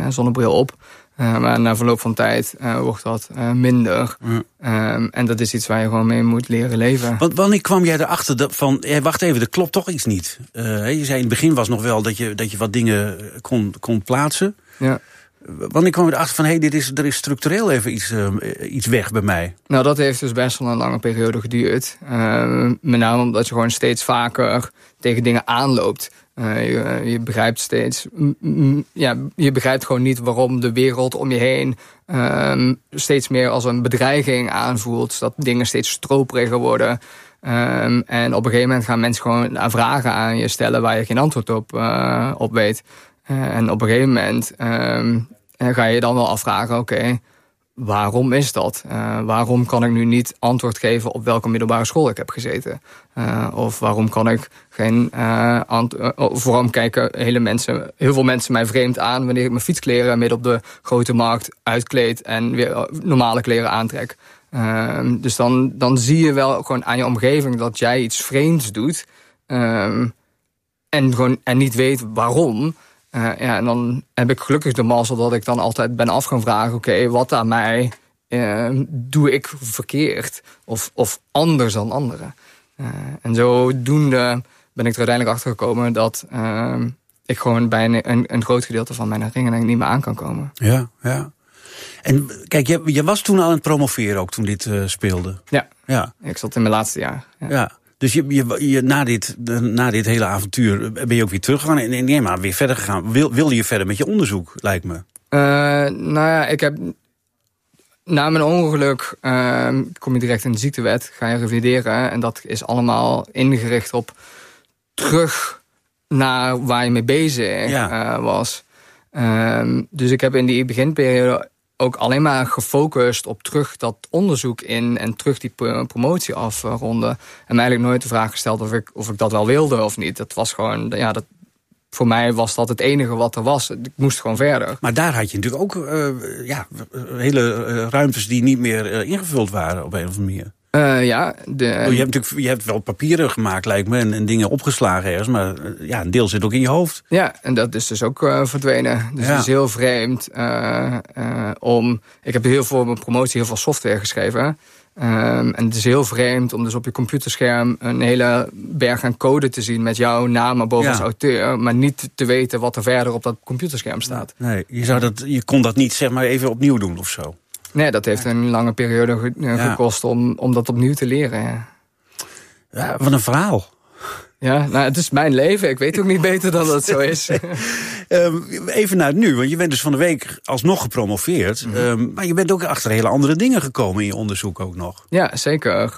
zonnebril op. Maar na verloop van tijd wordt dat minder. En dat is iets waar je gewoon mee moet leren leven. Wanneer kwam jij erachter van... wacht even, er klopt toch iets niet? Je zei in het begin was nog wel dat je wat dingen kon plaatsen. Ja. Wanneer kwam je erachter van... er is structureel even iets weg bij mij? Nou, dat heeft dus best wel een lange periode geduurd. Met name omdat je gewoon steeds vaker tegen dingen aanloopt. Je begrijpt steeds... je begrijpt gewoon niet waarom de wereld om je heen... steeds meer als een bedreiging aanvoelt. Dat dingen steeds stroperiger worden. En op een gegeven moment gaan mensen gewoon vragen aan je stellen... waar je geen antwoord op weet. En op een gegeven moment ga je dan wel afvragen... oké, waarom is dat? Waarom kan ik nu niet antwoord geven op welke middelbare school ik heb gezeten? Of waarom kan ik geen waarom kijken heel veel mensen mij vreemd aan... wanneer ik mijn fietskleren midden op de grote markt uitkleed... en weer normale kleren aantrek. Dus dan zie je wel gewoon aan je omgeving... dat jij iets vreemds doet... en niet weet waarom... en dan heb ik gelukkig de mazzel dat ik dan altijd ben af gaan vragen... oké, wat aan mij doe ik verkeerd of anders dan anderen? En zodoende ben ik er uiteindelijk achter gekomen... dat ik gewoon bij een groot gedeelte van mijn herinnering niet meer aan kan komen. Ja. En kijk, je was toen al aan het promoveren ook toen dit speelde? Ja, ik zat in mijn laatste jaar. Ja. Dus na dit hele avontuur ben je ook weer teruggegaan en maar weer verder gegaan. Wilde je verder met je onderzoek, lijkt me? Ik heb... Na mijn ongeluk kom je direct in de ziektewet, ga je revalideren. En dat is allemaal ingericht op terug naar waar je mee bezig was. Dus ik heb in die beginperiode ook alleen maar gefocust op terug dat onderzoek in... en terug die promotie afronden. En mij eigenlijk nooit de vraag gesteld of ik dat wel wilde of niet. Dat was gewoon... voor mij was dat het enige wat er was. Ik moest gewoon verder. Maar daar had je natuurlijk ook hele ruimtes die niet meer ingevuld waren op een of andere manier. Je hebt wel papieren gemaakt, lijkt me, en dingen opgeslagen ergens. Maar een deel zit ook in je hoofd. Ja, en dat is dus ook verdwenen. Dus het is heel vreemd ik heb voor mijn promotie heel veel software geschreven. En het is heel vreemd om dus op je computerscherm een hele berg aan code te zien... met jouw naam boven als auteur, maar niet te weten wat er verder op dat computerscherm staat. Nee, je kon dat niet zeg maar even opnieuw doen of zo? Nee, dat heeft een lange periode gekost om dat opnieuw te leren. Ja, wat een verhaal. Ja, het is mijn leven. Ik weet ook niet beter dan dat het zo is. Even naar het nu, want je bent dus van de week alsnog gepromoveerd. Maar je bent ook achter hele andere dingen gekomen in je onderzoek ook nog. Ja, zeker.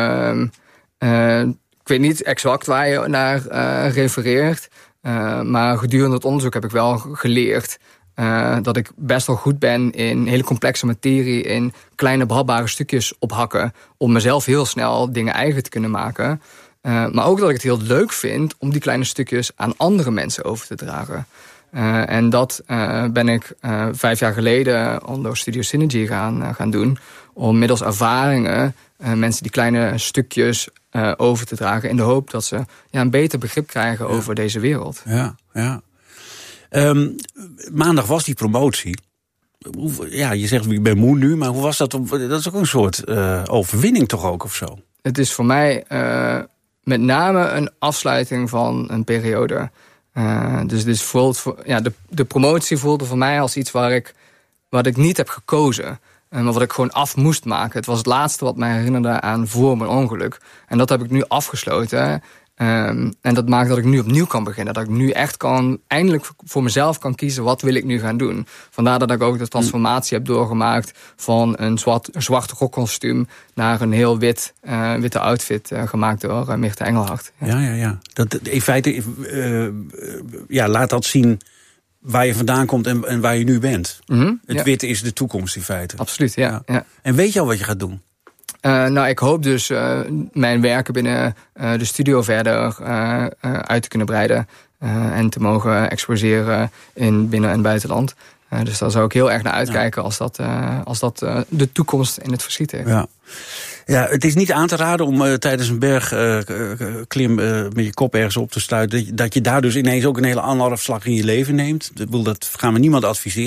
Ik weet niet exact waar je naar refereert. Maar gedurende het onderzoek heb ik wel geleerd... dat ik best wel goed ben in hele complexe materie... in kleine behapbare stukjes ophakken... om mezelf heel snel dingen eigen te kunnen maken. Maar ook dat ik het heel leuk vind om die kleine stukjes... aan andere mensen over te dragen. En dat ben ik 5 jaar geleden onder Studio Synergy gaan doen... om middels ervaringen mensen die kleine stukjes over te dragen... in de hoop dat ze een beter begrip krijgen over deze wereld. Ja. Maandag was die promotie. Je zegt ik ben moe nu, maar hoe was dat? Dat is ook een soort overwinning toch ook of zo? Het is voor mij met name een afsluiting van een periode. Dus voelt de promotie voelde voor mij als iets wat ik niet heb gekozen. Maar wat ik gewoon af moest maken. Het was het laatste wat mij herinnerde aan voor mijn ongeluk. En dat heb ik nu afgesloten. En dat maakt dat ik nu opnieuw kan beginnen. Dat ik nu echt eindelijk voor mezelf kan kiezen... wat wil ik nu gaan doen. Vandaar dat ik ook de transformatie heb doorgemaakt... van een zwart rokkostuum naar een heel witte outfit... gemaakt door Mirte Engelhard. Ja. Dat, in feite laat dat zien waar je vandaan komt en waar je nu bent. Het witte is de toekomst in feite. Absoluut, ja. En weet je al wat je gaat doen? Ik hoop dus mijn werken binnen de studio verder uit te kunnen breiden. En te mogen exposeren in binnen- en buitenland. Dus daar zou ik heel erg naar uitkijken als dat de toekomst in het verschiet heeft. Ja, het is niet aan te raden om tijdens een bergklim met je kop ergens op te sluiten. Dat je daar dus ineens ook een hele andere afslag in je leven neemt. Dat gaan we niemand adviseren.